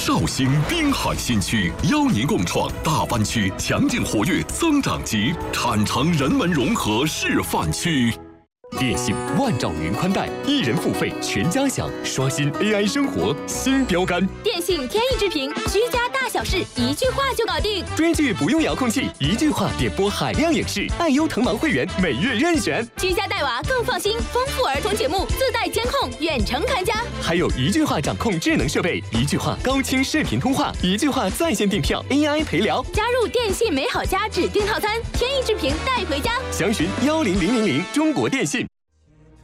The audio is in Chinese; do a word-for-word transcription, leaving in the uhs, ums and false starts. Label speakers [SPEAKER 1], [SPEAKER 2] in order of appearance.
[SPEAKER 1] 绍兴滨海新区邀您共创大湾区强劲活跃增长极产城人文融合示范区。电信万兆云宽带，一人付费全家享，刷新 A I 生活新标杆。
[SPEAKER 2] 电信天翼之屏，居家大小事一句话就搞定。
[SPEAKER 1] 追剧不用遥控器，一句话点播海量影视。爱优腾芒会员每月任选。
[SPEAKER 2] 居家带娃更放心，丰富儿童节目自带监控，远程看家。
[SPEAKER 1] 还有一句话掌控智能设备，一句话高清视频通话，一句话在线订票 A I 陪聊。
[SPEAKER 2] 加入电信美好家指定套餐，天翼之屏带回家。
[SPEAKER 1] 详询幺零零零零中国电信。